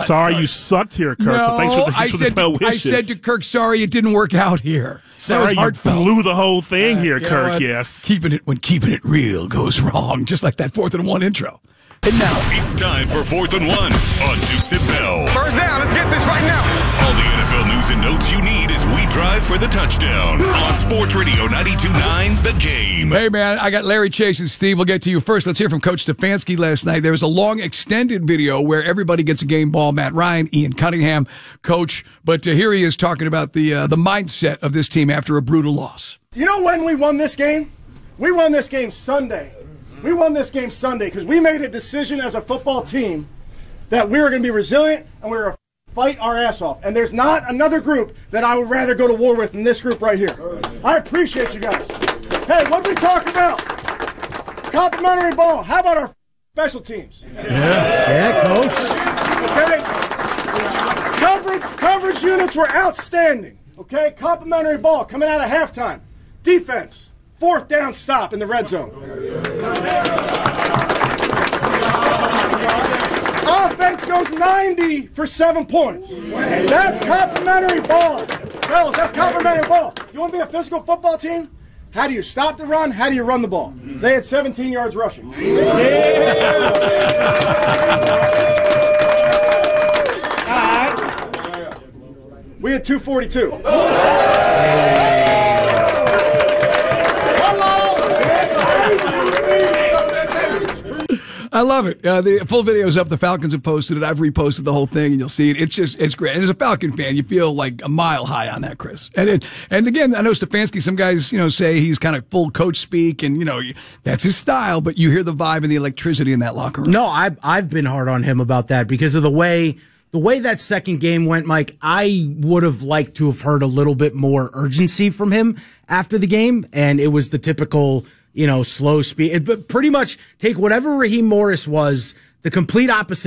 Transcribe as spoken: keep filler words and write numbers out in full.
sorry you sucked here, Kirk. No, but thanks for the, I thanks said for the well I wishes. said to Kirk, sorry it didn't work out here. Sorry you blew the whole thing uh, here, Kirk. What? Yes, keeping it when keeping it real goes wrong, just like that fourth and one intro. And now it's time for fourth and one on Dukes and Bell. First down, let's get this right now. All the N F L news and notes you need as we drive for the touchdown on Sports Radio ninety-two point nine The Game. Hey, man, I got Larry Chase and Steve. We'll get to you first. Let's hear from Coach Stefanski last night. There was a long extended video where everybody gets a game ball. Matt Ryan, Ian Cunningham, Coach. But uh, here he is talking about the uh, the mindset of this team after a brutal loss. You know when we won this game? We won this game Sunday. We won this game Sunday because we made a decision as a football team that we were going to be resilient and we were going to fight our ass off. And there's not another group that I would rather go to war with than this group right here. I appreciate you guys. Hey, what did we talk about? Complimentary ball. How about our special teams? Yeah, yeah, Coach. Okay. Coverage, coverage units were outstanding. Okay, complimentary ball coming out of halftime. Defense. Fourth down stop in the red zone. Offense goes ninety for seven points. That's complimentary ball. Fellas, that's complimentary ball. You want to be a physical football team? How do you stop the run? How do you run the ball? They had seventeen yards rushing. All right. We had two forty-two. I love it. Uh, the full video's up. The Falcons have posted it. I've reposted the whole thing, and you'll see it. It's just, it's great. And as a Falcon fan, you feel like a mile high on that, Chris. And it, and again, I know Stefanski, some guys, you know, say he's kind of full coach speak, and, you know, that's his style, but you hear the vibe and the electricity in that locker room. No, I've, I've been hard on him about that because of the way, the way that second game went, Mike. I would have liked to have heard a little bit more urgency from him after the game, and it was the typical, you know, slow speed. But pretty much take whatever Raheem Morris was, the complete opposite.